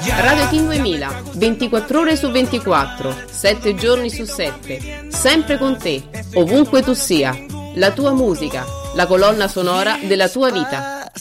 Radio Team 2000, 24 ore su 24, 7 giorni su 7, sempre con te, ovunque tu sia. La tua musica, la colonna sonora della tua vita.